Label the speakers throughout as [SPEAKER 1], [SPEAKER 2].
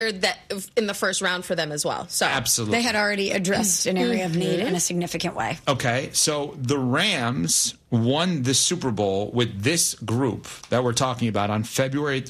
[SPEAKER 1] that in the first round for them as well. So
[SPEAKER 2] absolutely,
[SPEAKER 3] they had already addressed an area of need in a significant way.
[SPEAKER 2] Okay, so the Rams won the Super Bowl with this group that we're talking about on February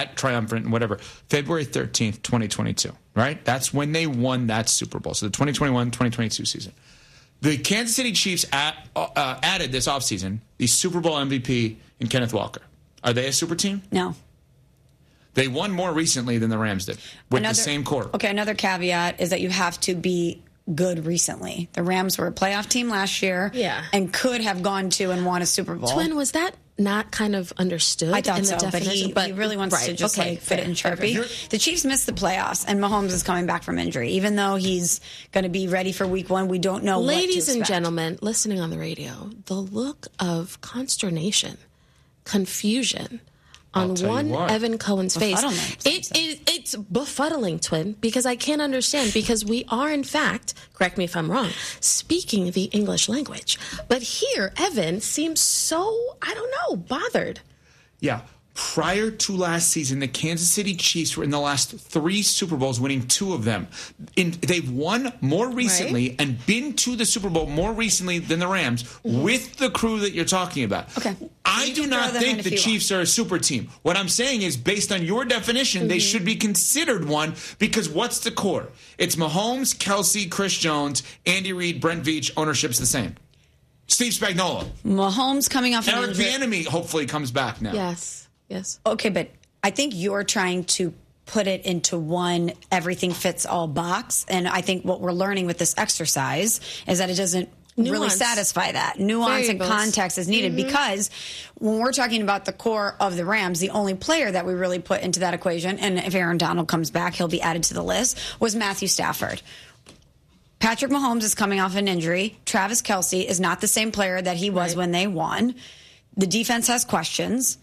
[SPEAKER 2] 13th, 2022. Right, that's when they won that Super Bowl. So the 2021-2022 season. The Kansas City Chiefs added this offseason the Super Bowl MVP in Kenneth Walker. Are they a super team?
[SPEAKER 3] No.
[SPEAKER 2] They won more recently than the Rams did with the same core.
[SPEAKER 3] Okay, another caveat is that you have to be good recently. The Rams were a playoff team last year and could have gone to and won a Super Bowl.
[SPEAKER 1] Twin, was that not kind of understood?
[SPEAKER 3] I thought
[SPEAKER 1] in
[SPEAKER 3] so,
[SPEAKER 1] the definition?
[SPEAKER 3] but he really wants to just fit it in Sharpie. The Chiefs missed the playoffs, and Mahomes is coming back from injury. Even though he's going to be ready for week 1, we don't know what to expect.
[SPEAKER 1] Ladies and gentlemen, listening on the radio, the look of consternation, confusion on one Evan Cohen's face. It's befuddling, Twin, because I can't understand, because we are, in fact, correct me if I'm wrong, speaking the English language. But here, Evan seems so, I don't know, bothered.
[SPEAKER 2] Yeah. Prior to last season, the Kansas City Chiefs were in the last 3 Super Bowls, winning 2 of them. They've won more recently and been to the Super Bowl more recently than the Rams with the crew that you're talking about.
[SPEAKER 3] Okay.
[SPEAKER 2] I do not think the Chiefs are a super team. What I'm saying is, based on your definition, they should be considered one, because what's the core? It's Mahomes, Kelsey, Chris Jones, Andy Reid, Brent Veach. Ownership's the same. Steve Spagnuolo.
[SPEAKER 3] Mahomes coming off
[SPEAKER 2] Eric Bieniemy hopefully comes back now.
[SPEAKER 1] Yes.
[SPEAKER 3] Okay, but I think you're trying to put it into one everything-fits-all box, and I think what we're learning with this exercise is that it doesn't really satisfy that. Nuance and context is needed, because when we're talking about the core of the Rams, the only player that we really put into that equation, and if Aaron Donald comes back, he'll be added to the list, was Matthew Stafford. Patrick Mahomes is coming off an injury. Travis Kelce is not the same player that he was when they won. The defense has questions.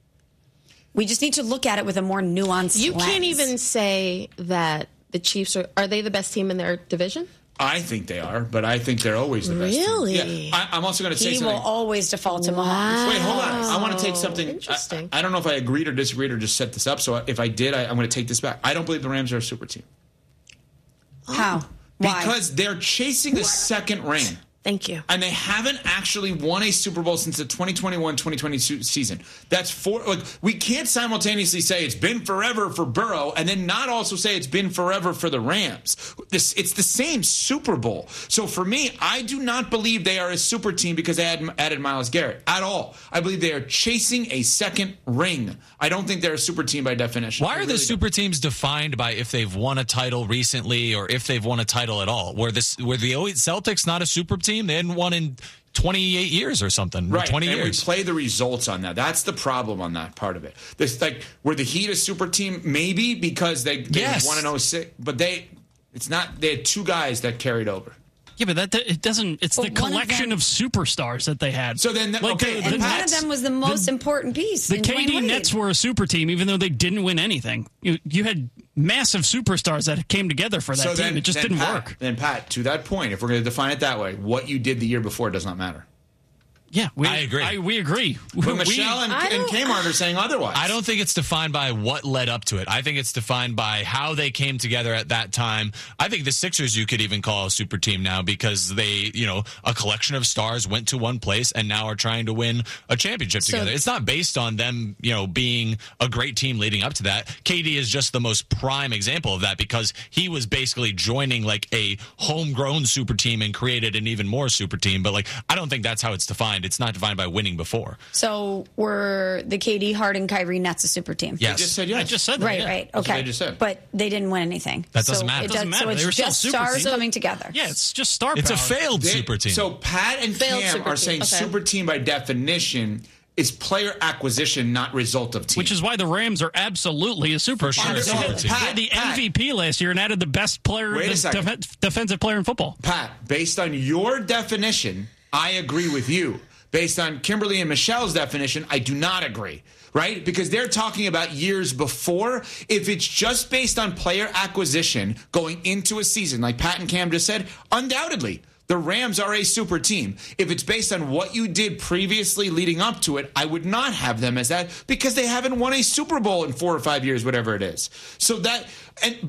[SPEAKER 3] We just need to look at it with a more nuanced lens.
[SPEAKER 1] You can't even say that the Chiefs are they the best team in their division?
[SPEAKER 2] I think they are, but I think they're always the best team.
[SPEAKER 1] Really?
[SPEAKER 2] Yeah. I'm also going to say something.
[SPEAKER 3] He will always default to Mahomes.
[SPEAKER 2] Wait, hold on. I want to take something.
[SPEAKER 1] Interesting.
[SPEAKER 2] I don't know if I agreed or disagreed or just set this up, so if I did, I'm going to take this back. I don't believe the Rams are a super team.
[SPEAKER 3] How? Why?
[SPEAKER 2] Because they're chasing a second ring.
[SPEAKER 1] Thank you.
[SPEAKER 2] And they haven't actually won a Super Bowl since the 2021-2022 season. That's we can't simultaneously say it's been forever for Burrow and then not also say it's been forever for the Rams. It's the same Super Bowl. So for me, I do not believe they are a super team because they added Myles Garrett at all. I believe they are chasing a second ring. I don't think they're a super team by definition.
[SPEAKER 4] Why are the super teams defined by if they've won a title recently or if they've won a title at all? Were the Celtics not a super team? They hadn't won in 28 years or something.
[SPEAKER 2] Right.
[SPEAKER 4] 20
[SPEAKER 2] and
[SPEAKER 4] years.
[SPEAKER 2] We play the results on that. That's the problem on that part of it. Were the Heat a super team? Maybe because they won in 06, but they had 2 guys that carried over.
[SPEAKER 5] Yeah, but it doesn't. It's the collection of superstars that they had.
[SPEAKER 2] So then,
[SPEAKER 3] and one of them was the most important piece.
[SPEAKER 5] The KD Nets were a super team, even though they didn't win anything. You had massive superstars that came together for that team. It just didn't work.
[SPEAKER 2] Then, Pat, to that point, if we're going to define it that way, what you did the year before does not matter.
[SPEAKER 5] Yeah,
[SPEAKER 4] I agree.
[SPEAKER 5] We agree.
[SPEAKER 2] But Michelle and Kmart are saying otherwise.
[SPEAKER 4] I don't think it's defined by what led up to it. I think it's defined by how they came together at that time. I think the Sixers you could even call a super team now because they, a collection of stars went to one place and now are trying to win a championship together. It's not based on them, being a great team leading up to that. KD is just the most prime example of that because he was basically joining like a homegrown super team and created an even more super team. But I don't think that's how it's defined. It's not defined by winning before.
[SPEAKER 3] So were the KD, Harden, Kyrie Nets a super team?
[SPEAKER 4] Yes.
[SPEAKER 2] I just said yes.
[SPEAKER 5] I just said that.
[SPEAKER 3] Right.
[SPEAKER 5] Yeah.
[SPEAKER 3] Okay.
[SPEAKER 2] That's what I just said.
[SPEAKER 3] But they didn't win anything.
[SPEAKER 4] That doesn't matter.
[SPEAKER 5] It doesn't matter.
[SPEAKER 3] So it's just stars coming together.
[SPEAKER 5] Yeah, it's just star power.
[SPEAKER 4] It's a failed super team.
[SPEAKER 2] So Pat and Cam are saying super team by definition is player acquisition, not result of team.
[SPEAKER 5] Which is why the Rams are absolutely a super team.
[SPEAKER 4] For sure.
[SPEAKER 5] They had the MVP last year and added the best player, defensive player in football.
[SPEAKER 2] Pat, based on your definition, I agree with you. Based on Kimberly and Michelle's definition, I do not agree, right? Because they're talking about years before. If it's just based on player acquisition going into a season, like Pat and Cam just said, undoubtedly, The Rams are a super team. If it's based on what you did previously leading up to it, I would not have them as that because they haven't won a Super Bowl in 4 or 5 years, whatever it is. So that,